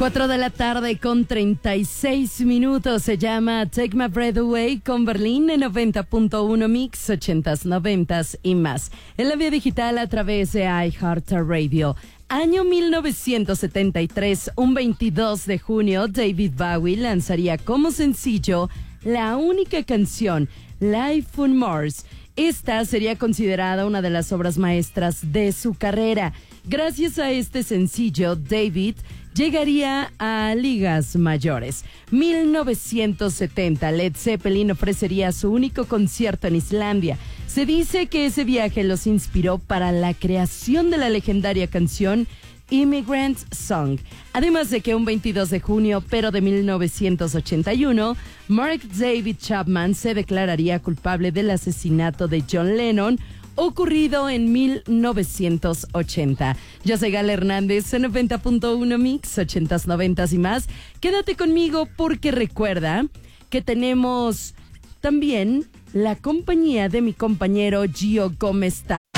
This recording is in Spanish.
4 de la tarde con 36 minutos. Se llama Take My Breath Away con Berlín en 90.1 Mix, 80s, 90s y más. En la vía digital a través de iHeartRadio. Año 1973, un 22 de junio, David Bowie lanzaría como sencillo la única canción, Life on Mars. Esta sería considerada una de las obras maestras de su carrera. Gracias a este sencillo, David llegaría a ligas mayores. 1970, Led Zeppelin ofrecería su único concierto en Islandia. Se dice que ese viaje los inspiró para la creación de la legendaria canción Immigrant Song. Además de que un 22 de junio, pero de 1981, Mark David Chapman se declararía culpable del asesinato de John Lennon, ocurrido en 1980. Yo soy Gala Hernández en 90.1 Mix, 80s, 90s y más. Quédate conmigo porque recuerda que tenemos también la compañía de mi compañero Gio Gómez.